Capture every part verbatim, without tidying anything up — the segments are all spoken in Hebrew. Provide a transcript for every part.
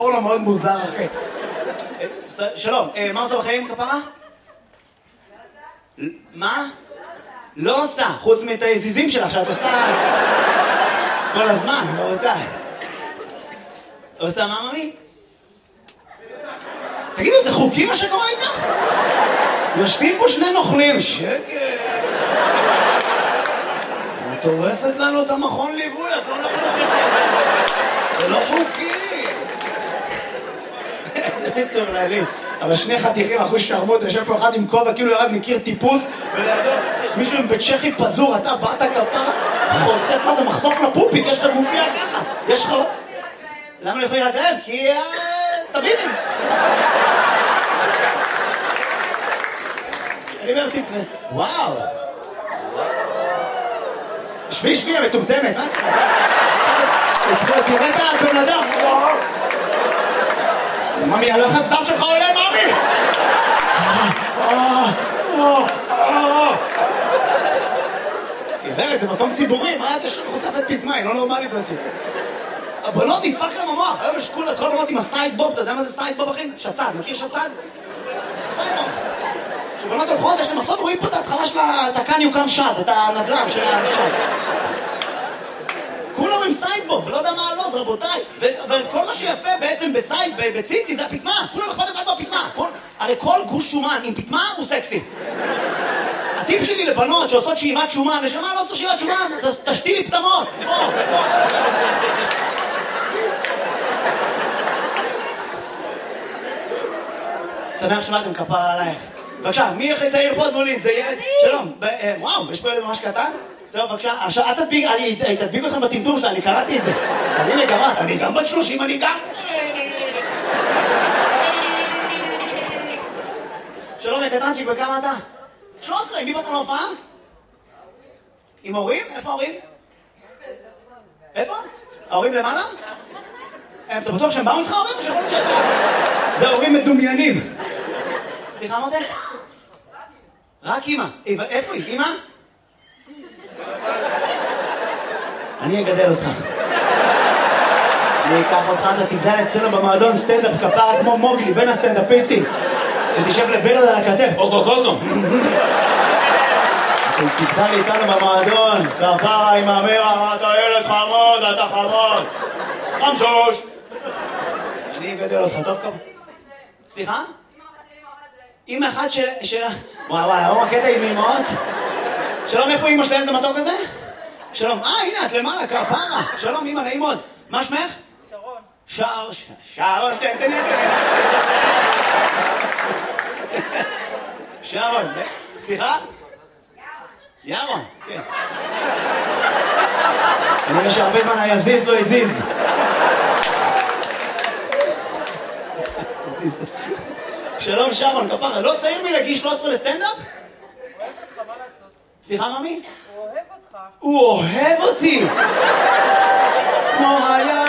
אורנו מאוד מוזר, אחי. שלום, מה עושה בחיים, כפרה? מה? לא עושה, חוץ מאת היזיזים שלך שאת עושה כל הזמן, רבותיי. עושה מה, ממי? תגידו, זה חוקי מה שקורה איתה? יושבים פה שני נוכלים, שקט. את הורסת לנו את המכון ליווי, את לא נוכלים. זה לא חוקי. איזה מטורללים. אבל שני חתיכים, אחוז שרמות, יושב פה אחד עם כובע, כאילו ירד מכיר טיפוס, ולידו מישהו עם בצ'כי פזור, אתה באת כפרה, חושף, מה זה, מחשוף לפופיק, יש לך גופיה ככה, יש לך... למה לא יכולים רגליים? כי... תביני. אני אומר, תתראה, וואו. שבי, שבי, המטומטמת, מה? תראה את הבן אדם, וואו. ממי, הלחץ דם שלך עולה, ממי! גברת, זה מקום ציבורי, מה את יש לך חושפת פתמה, היא לא נורמלית זאתי. הבנות נדפק להם המוח, היום יש כל הבנות עם הסיידבוב, אתה יודע מה זה סיידבוב, אחי? שצד, מכיר שצד? סיידבוב. כשבנות הולכות, יש להם מחסות, רואים פה את ההתחלה של התקן יוקם שד, את הנדלם של השד. כולם עם סיידבוב, ולא יודע מה הלוז, רבותיי. וכל מה שיפה בעצם בסייד, בציצי, זה הפתמה. כולם יכולים לבד בפתמה. הרי כל גוש שומן עם פתמה הוא סקסי. הטיפ שלי לבנות שעושות שאיבת שומן, נשמה, לא צריך שאיבת שומן, תשתי לי פתמות. שמח שבאתם, כפרה עלייך. בבקשה, מי הכי צעיר פה מולי? זה ילד? שלום. וואו, יש פה ילד ממש קטן? טוב, בבקשה, עכשיו, אל תדביק, אני תדביק אתכם בטמטום שלה, אני קראתי את זה. הנה גם את, אני גם בת שלושים, אני גם... שלום, קטנצ'יק, וכמה אתה? שלוש עשרה, עם מי באת להופעה? עם הורים? איפה ההורים? איפה? ההורים למעלה? אתה בטוח שהם באו איתך ההורים או שיכול להיות שאתה... זה הורים מדומיינים. סליחה, מותך? רק אמא. איפה היא? אמא? אני אגדל אותך. אני אקח אותך, אתה תגדל אצלנו במועדון סטנדאפ כפרה כמו מוגלי, בין הסטנדאפיסטים. ותשב לברד על הכתף, אוגו קוגו. אתה תגדל איתנו במועדון, כפרה עם המרה, אתה ילד חמוד, אתה חמוד. חמשוש. אני אגדל אותך, טוב כפרה. סליחה? אמא אחת של... וואי וואי, הוא הקטע עם אמאות? שלום, איפה אמא שלהם את המתוק הזה? שלום, אה, הנה, את למעלה, כפרה. שלום, אמא, נעים מאוד. מה שמך? שרון. שר, שרון, תן, תן, תן. שרון, סליחה? ירון. ירון, כן. אני רואה שהרבה זמן היזיז לא הזיז. שלום, שרון, כפרה. לא צעיר מלהגיש שלוש עשרה לסטנדאפ? אוהב אותך, מה לעשות? סליחה, ממי? הוא אוהב אותך. הוא אוהב אותי! כמו הים!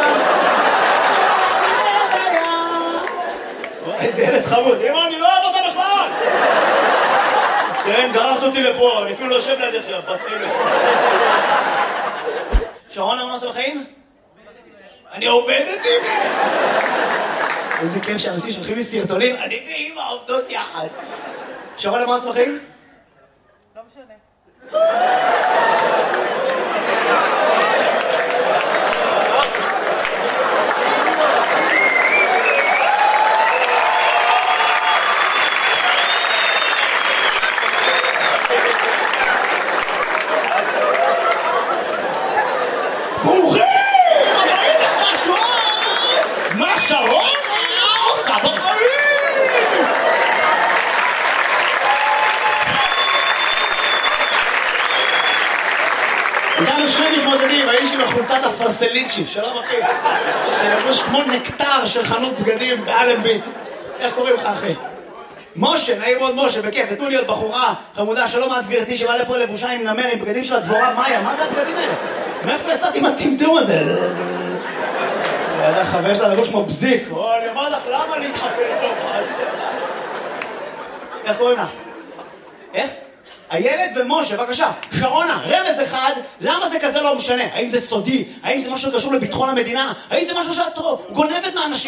אוהב הים! איזה ילד חמוד! אמא, אני לא אוהב אותה בכלל! אז תראה, גררת אותי לפה, אני אפילו לא יושב לידך, בטלת. שרון, מה עושה בחיים? אני עובדת עם מי? איזה כיף שאנשים שולחים לי סרטונים, אני ואמא עובדות יחד. שרון, מה עושה בחיים? לא משנה. ברוכים! הבאים לחשון! מה שרון עושה בחיים? איתנו שני מתמודדים, האיש עם החולצת הפרסליצ'י, שלום אחי, שלבוש כמו נקטר של חנות בגדים באלנבי. איך קוראים לך אחי? משה, נעים מאוד משה, בכיף, נתנו להיות בחורה חמודה, שלום את גברתי שבא לפה לבושה עם נמר, עם בגדים של הדבורה מאיה, מה זה הבגדים האלה? מאיפה יצאת עם הטמטום הזה? ידע חבר שלה לבוש כמו בזיק, או אני אומר לך, למה להתחפש להופעה? איך קוראים לך? איך? איילת ומשה, בבקשה. שרונה, רמז אחד, למה זה כזה לא משנה? האם זה סודי? האם זה משהו שקשור לביטחון המדינה? האם זה משהו שאת גונבת מהאנשים?